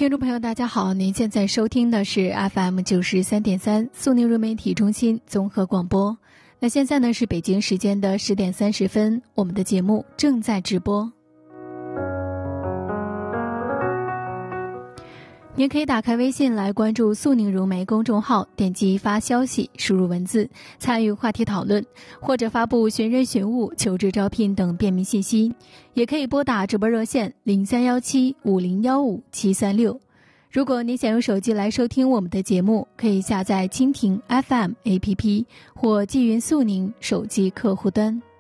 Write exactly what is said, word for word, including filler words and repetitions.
听众朋友大家好，您现在收听的是 F M 九十三点三苏宁融媒体中心综合广播。那现在呢是北京时间的十点三十分，我们的节目正在直播。您可以打开微信来关注苏宁融媒公众号，点击发消息，输入文字参与话题讨论，或者发布寻人寻物、求职招聘等便民信息，也可以拨打直播热线零三一七五零一五七三六。如果你想用手机来收听我们的节目，可以下载蜻蜓 F M A P P 或纪云苏宁手机客户端。